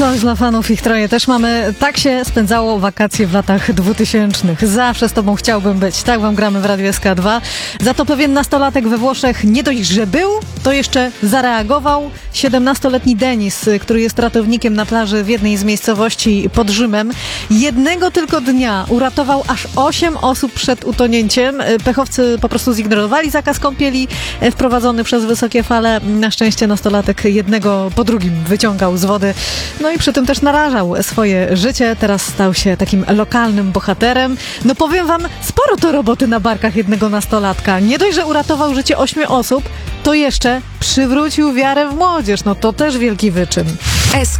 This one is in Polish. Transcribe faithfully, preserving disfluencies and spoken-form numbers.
Coś dla fanów ich troje też mamy. Tak się spędzało wakacje w latach dwutysięcznych. Zawsze z tobą chciałbym być. Tak wam gramy w Radiu S K dwa. Za to pewien nastolatek we Włoszech nie dość, że był, to jeszcze zareagował. siedemnastoletni Denis, który jest ratownikiem na plaży w jednej z miejscowości pod Rzymem, jednego tylko dnia uratował aż osiem osób przed utonięciem. Pechowcy po prostu zignorowali zakaz kąpieli wprowadzony przez wysokie fale. Na szczęście nastolatek jednego po drugim wyciągał z wody. No i przy tym też narażał swoje życie. Teraz stał się takim lokalnym bohaterem. No powiem wam, sporo to roboty na barkach jednego nastolatka. Nie dość, że uratował życie ośmiu osób, to jeszcze przywrócił wiarę w młodzież. No to też wielki wyczyn. S